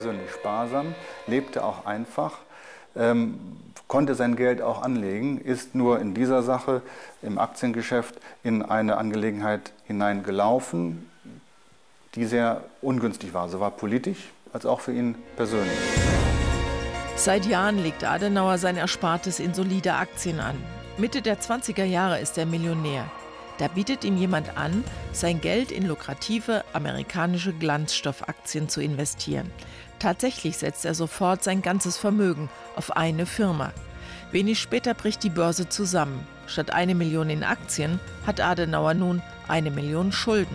Persönlich sparsam, lebte auch einfach, konnte sein Geld auch anlegen, ist nur in dieser Sache im Aktiengeschäft in eine Angelegenheit hineingelaufen, die sehr ungünstig war, sowohl politisch als auch für ihn persönlich. Seit Jahren legt Adenauer sein Erspartes in solide Aktien an. Mitte der 20er Jahre ist er Millionär. Da bietet ihm jemand an, sein Geld in lukrative amerikanische Glanzstoffaktien zu investieren. Tatsächlich setzt er sofort sein ganzes Vermögen auf eine Firma. Wenig später bricht die Börse zusammen. Statt 1 Million in Aktien hat Adenauer nun 1 Million Schulden.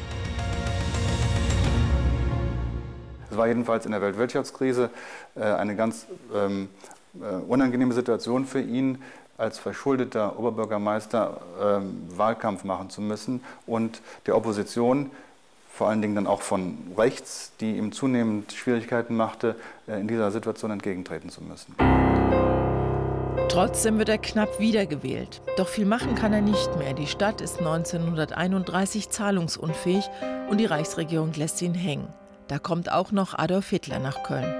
Es war jedenfalls in der Weltwirtschaftskrise eine ganz unangenehme Situation für ihn, als verschuldeter Oberbürgermeister Wahlkampf machen zu müssen und der Opposition, vor allen Dingen dann auch von rechts, die ihm zunehmend Schwierigkeiten machte, in dieser Situation entgegentreten zu müssen. Trotzdem wird er knapp wiedergewählt. Doch viel machen kann er nicht mehr. Die Stadt ist 1931 zahlungsunfähig und die Reichsregierung lässt ihn hängen. Da kommt auch noch Adolf Hitler nach Köln.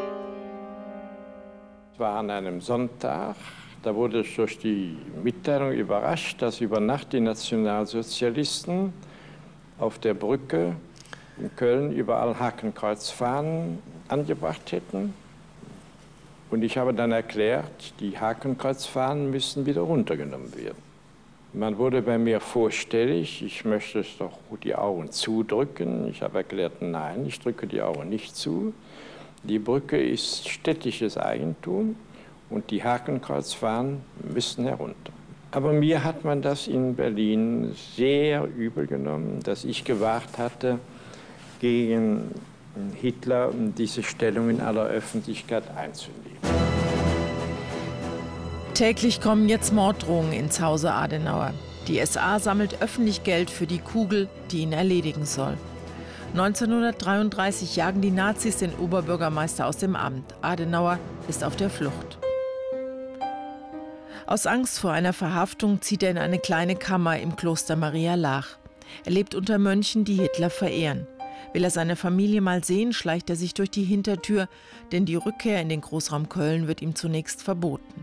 Es war an einem Sonntag. Da wurde ich durch die Mitteilung überrascht, dass über Nacht die Nationalsozialisten auf der Brücke in Köln überall Hakenkreuzfahnen angebracht hätten. Und ich habe dann erklärt, die Hakenkreuzfahnen müssen wieder runtergenommen werden. Man wurde bei mir vorstellig, ich möchte es doch die Augen zudrücken. Ich habe erklärt, nein, ich drücke die Augen nicht zu. Die Brücke ist städtisches Eigentum. Und die Hakenkreuzfahnen müssen herunter. Aber mir hat man das in Berlin sehr übel genommen, dass ich gewagt hatte, gegen Hitler diese Stellung in aller Öffentlichkeit einzunehmen. Täglich kommen jetzt Morddrohungen ins Hause Adenauer. Die SA sammelt öffentlich Geld für die Kugel, die ihn erledigen soll. 1933 jagen die Nazis den Oberbürgermeister aus dem Amt. Adenauer ist auf der Flucht. Aus Angst vor einer Verhaftung zieht er in eine kleine Kammer im Kloster Maria Laach. Er lebt unter Mönchen, die Hitler verehren. Will er seine Familie mal sehen, schleicht er sich durch die Hintertür, denn die Rückkehr in den Großraum Köln wird ihm zunächst verboten.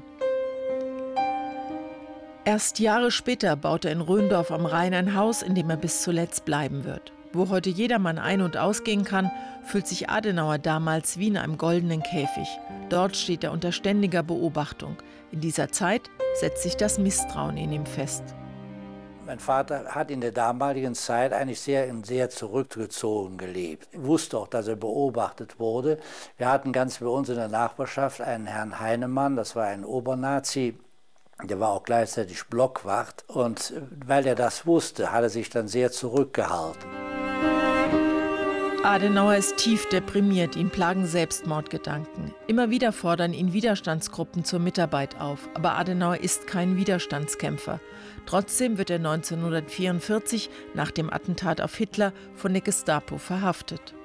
Erst Jahre später baut er in Röndorf am Rhein ein Haus, in dem er bis zuletzt bleiben wird. Wo heute jedermann ein- und ausgehen kann, fühlt sich Adenauer damals wie in einem goldenen Käfig. Dort steht er unter ständiger Beobachtung. In dieser Zeit setzt sich das Misstrauen in ihm fest. Mein Vater hat in der damaligen Zeit eigentlich sehr zurückgezogen gelebt. Er wusste auch, dass er beobachtet wurde. Wir hatten ganz bei uns in der Nachbarschaft einen Herrn Heinemann, das war ein Obernazi. Der war auch gleichzeitig Blockwacht. Und weil er das wusste, hat er sich dann sehr zurückgehalten. Adenauer ist tief deprimiert, ihn plagen Selbstmordgedanken. Immer wieder fordern ihn Widerstandsgruppen zur Mitarbeit auf. Aber Adenauer ist kein Widerstandskämpfer. Trotzdem wird er 1944 nach dem Attentat auf Hitler von der Gestapo verhaftet.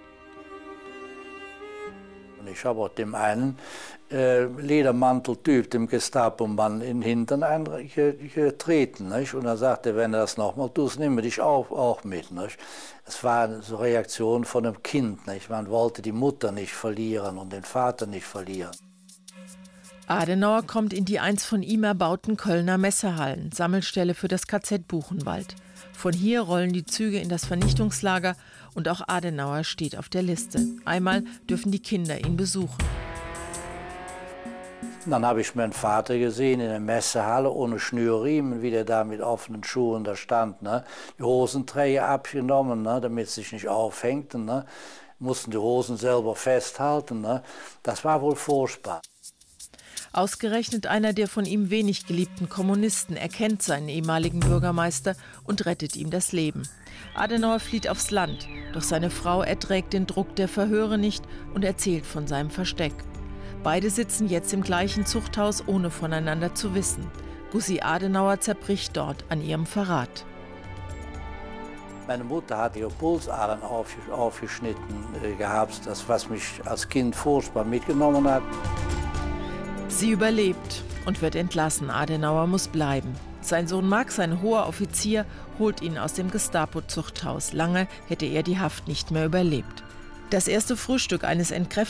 Ich habe auch dem einen Ledermanteltyp, dem Gestapo-Mann, in den Hintern getreten. Nicht? Und er sagte, wenn du das nochmal tust, nehmen wir dich auch mit. Nicht? Es war eine so Reaktion von einem Kind. Nicht? Man wollte die Mutter nicht verlieren und den Vater nicht verlieren. Adenauer kommt in die einst von ihm erbauten Kölner Messehallen, Sammelstelle für das KZ Buchenwald. Von hier rollen die Züge in das Vernichtungslager und auch Adenauer steht auf der Liste. Einmal dürfen die Kinder ihn besuchen. Dann habe ich meinen Vater gesehen in der Messehalle ohne Schnürriemen, wie der da mit offenen Schuhen da stand. Ne? Die Hosenträger abgenommen, ne? Damit es sich nicht aufhängt. Ne? Mussten die Hosen selber festhalten. Ne? Das war wohl furchtbar. Ausgerechnet einer der von ihm wenig geliebten Kommunisten erkennt seinen ehemaligen Bürgermeister und rettet ihm das Leben. Adenauer flieht aufs Land, doch seine Frau erträgt den Druck der Verhöre nicht und erzählt von seinem Versteck. Beide sitzen jetzt im gleichen Zuchthaus, ohne voneinander zu wissen. Gussi Adenauer zerbricht dort an ihrem Verrat. Meine Mutter hat ihre Pulsadern aufgeschnitten gehabt, das was mich als Kind furchtbar mitgenommen hat. Sie überlebt und wird entlassen. Adenauer muss bleiben. Sein Sohn Max, ein hoher Offizier, holt ihn aus dem Gestapo-Zuchthaus. Lange hätte er die Haft nicht mehr überlebt. Das erste Frühstück eines